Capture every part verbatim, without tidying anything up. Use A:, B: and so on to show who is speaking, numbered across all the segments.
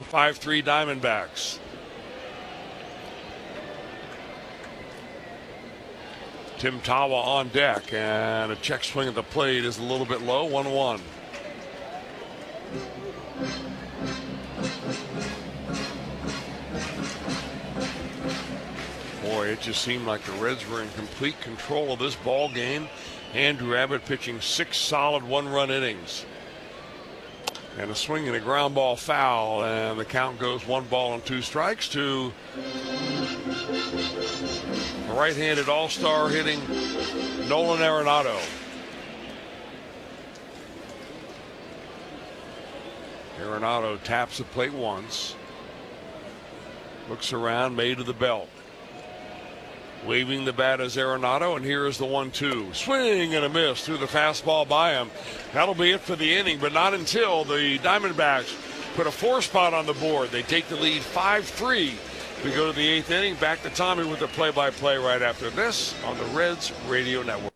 A: five three Diamondbacks. Tim Tawa on deck, and a check swing at the plate is a little bit low, one one. Boy, it just seemed like the Reds were in complete control of this ball game. Andrew Abbott pitching six solid one-run innings. And a swing and a ground ball foul, and the count goes one ball and two strikes to a right-handed all-star hitting Nolan Arenado. Arenado taps the plate once, looks around, made to the belt. Waving the bat as Arenado, and here is the one two. Swing and a miss through the fastball by him. That'll be it for the inning, but not until the Diamondbacks put a four spot on the board. They take the lead five three. We go to the eighth inning. Back to Tommy with the play-by-play right after this on the Reds Radio Network.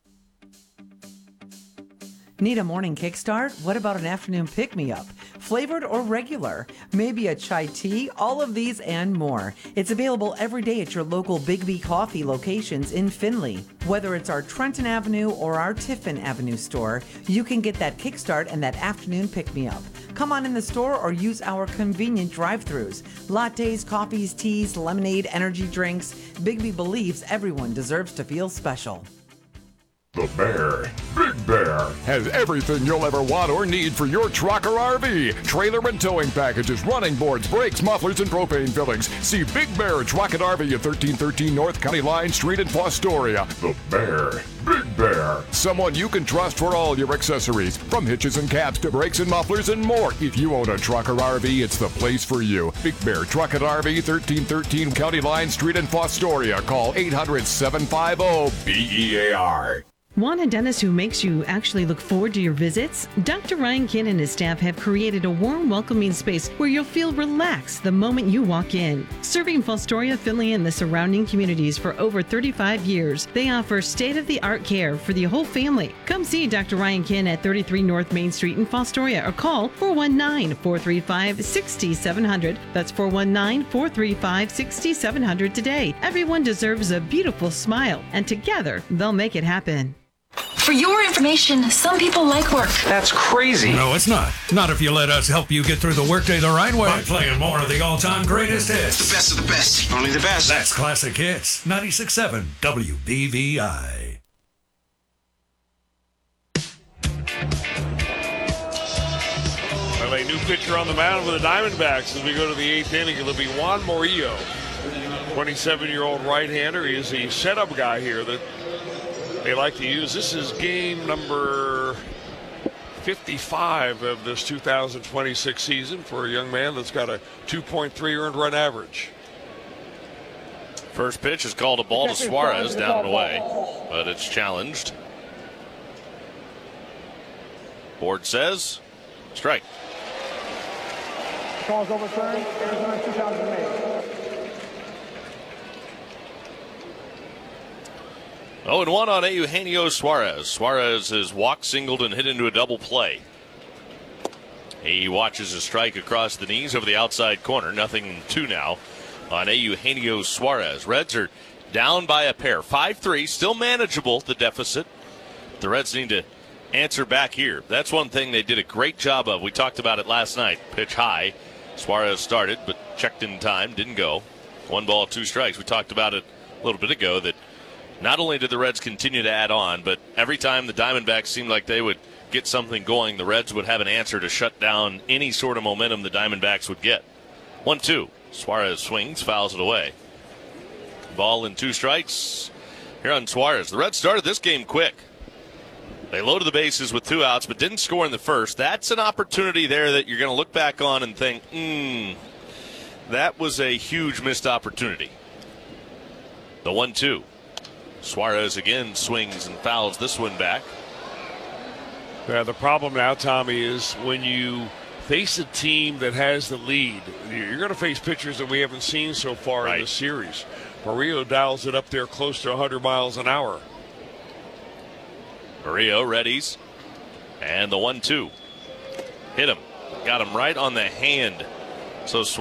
B: Need a morning kickstart? What about an afternoon pick-me-up? Flavored or regular? Maybe a chai tea? All of these and more. It's available every day at your local Big B Coffee locations in Findlay. Whether it's our Trenton Avenue or our Tiffin Avenue store, you can get that kickstart and that afternoon pick-me-up. Come on in the store or use our convenient drive-thrus. Lattes, coffees, teas, lemonade, energy drinks. Big B believes everyone deserves to feel special.
C: The Bear, Big Bear, has everything you'll ever want or need for your truck or R V. Trailer and towing packages, running boards, brakes, mufflers, and propane fillings. See Big Bear Truck and R V at thirteen thirteen North County Line Street in Fostoria. The Bear, Big Bear, someone you can trust for all your accessories, from hitches and caps to brakes and mufflers and more. If you own a truck or R V, it's the place for you. Big Bear Truck and R V, thirteen thirteen County Line Street in Fostoria. Call eight hundred, seven five zero, B E A R.
D: Want a dentist who makes you actually look forward to your visits? Doctor Ryan Kinn and his staff have created a warm, welcoming space where you'll feel relaxed the moment you walk in. Serving Fostoria, Findlay, and the surrounding communities for over thirty-five years, they offer state-of-the-art care for the whole family. Come see Doctor Ryan Kinn at thirty-three North Main Street in Fostoria or call four one nine, four three five, six seven zero zero. That's four one nine, four three five, six seven zero zero today. Everyone deserves a beautiful smile, and together they'll make it happen.
E: For your information, some people like work.
F: That's crazy.
G: No, it's not. Not if you let us help you get through the workday the right way by playing more of the all-time greatest hits.
F: The best of the best. Only the best.
G: That's Classic Hits. ninety-six point seven W B V I.
A: Well, a new pitcher on the mound for the Diamondbacks as we go to the eighth inning. It'll be Juan Murillo, twenty-seven-year-old right-hander. He is the setup guy here that they like to use. This is game number fifty-five of this two thousand twenty-six season for a young man that's got a two point three earned run average.
H: First pitch is called a ball to Suarez, down and away, but it's challenged. Board says strike.
I: Call's overturned. Arizona two thousand eight.
H: oh and one on Eugenio Suarez. Suarez has walked, singled, and hit into a double play. He watches a strike across the knees over the outside corner. Nothing two now on Eugenio Suarez. Reds are down by a pair. five three, still manageable, the deficit. The Reds need to answer back here. That's one thing they did a great job of. We talked about it last night. Pitch high. Suarez started, but checked in time, didn't go. One ball, two strikes. We talked about it a little bit ago that not only did the Reds continue to add on, but every time the Diamondbacks seemed like they would get something going, the Reds would have an answer to shut down any sort of momentum the Diamondbacks would get. one two. Suarez swings, fouls it away. Ball and two strikes here on Suarez. The Reds started this game quick. They loaded the bases with two outs, but didn't score in the first. That's an opportunity there that you're going to look back on and think, hmm, that was a huge missed opportunity. The one two. Suarez again swings and fouls this one back.
A: Yeah, the problem now, Tommy, is when you face a team that has the lead, you're going to face pitchers that we haven't seen so far right in the series. Murillo dials it up there close to one hundred miles an hour.
H: Murillo readies. And the one two. Hit him. Got him right on the hand. So